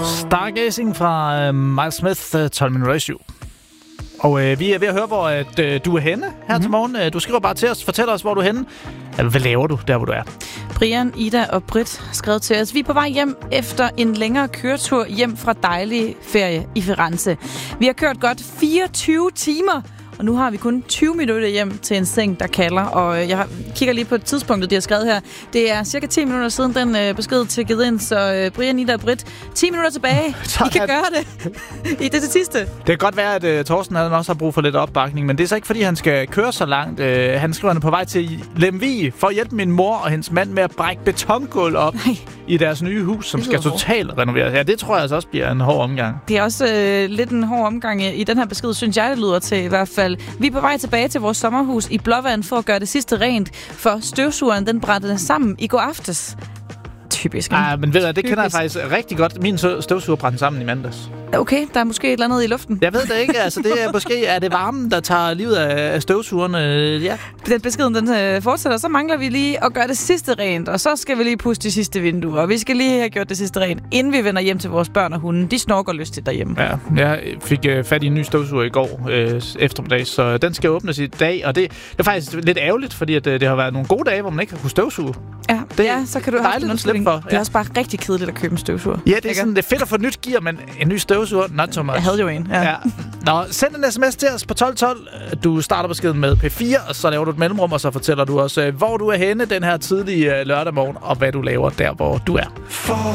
Stargazing fra Miles Smith, 12 minutter i 7. Og vi er ved at høre, hvor du er henne her til morgen. Du skriver bare til os, fortæl os, hvor du er henne. Hvad laver du der, hvor du er? Brian, Ida og Britt har skrevet til os. Vi er på vej hjem efter en længere køretur hjem fra dejlig ferie i Firenze. Vi har kørt godt 24 timer, og nu har vi kun 20 minutter hjem til en seng, der kalder. Og jeg kigger lige på tidspunktet, de har skrevet her. Det er cirka 10 minutter siden den besked tikkede ind, så Brian, Ida og Britt, 10 minutter tilbage. I kan gøre det. I det sidste. Det kan godt være, at Torsten også har brug for lidt opbakning, men det er så ikke, fordi han skal køre så langt. Han skriver, han er på vej til Lemvig for at hjælpe min mor og hendes mand med at brække betongulv op i deres nye hus, som skal totalt renoveres. Ja, det tror jeg altså også bliver en hård omgang. Det er også lidt en hård omgang i den her besked, synes jeg, det lyder til i hvert fald. Vi er på vej tilbage til vores sommerhus i Blåvand for at gøre det sidste rent, for støvsugeren den brændte sammen i går aftes. Typisk. Men ved jeg, det kender jeg faktisk rigtig godt. Min støvsuger brændte sammen i mandags. Okay, der er måske et eller andet i luften. Jeg ved det ikke. Altså, det er måske er det varmen, der tager livet af støvsugerne. Ja. Den beskeden den fortsætter. Så mangler vi lige at gøre det sidste rent, og så skal vi lige puste de sidste vinduer. Og vi skal lige have gjort det sidste rent, inden vi vender hjem til vores børn og hunde. De snorker lystigt derhjemme. Ja, jeg fik fat i en ny støvsuger i går eftermiddag, så den skal åbnes i dag. Og det er faktisk lidt ærgerligt, fordi at, det har været nogle gode dage, hvor man ikke har kunnet støvsuge. Ja, så kan du have en slippe for. Det er også bare rigtig kedeligt at købe en støvsuger. Ja, det er sådan, det er fedt at få nyt gear, men en ny støvsuger, not so much. Jeg havde jo en, ja. Nå, send en sms til os på 1212. Du starter beskeden med P4, og så laver du et mellemrum, og så fortæller du os, hvor du er henne den her tidlige lørdag morgen, og hvad du laver der, hvor du er.